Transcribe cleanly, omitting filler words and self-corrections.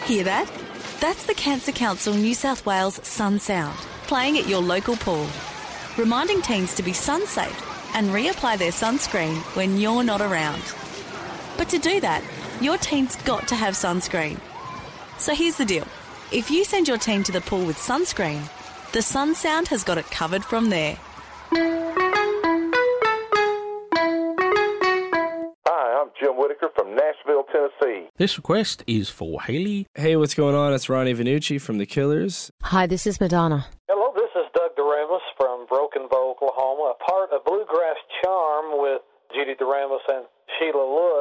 Hear that? That's the Cancer Council New South Wales Sun Sound, playing at your local pool, reminding teens to be sun safe and reapply their sunscreen when you're not around. But to do that, your teen's got to have sunscreen. So here's the deal. If you send your teen to the pool with sunscreen, the Sun Sound has got it covered from there. Hi, I'm Jim Whitaker from Nashville, Tennessee. This request is for Haley. Hey, what's going on? It's Ronnie Vannucci from The Killers. Hi, this is Madonna. Hello, this is Doug Doremus from Broken Bow, Oklahoma, a part of Bluegrass Charm with Judy Doremus and Sheila Lewis.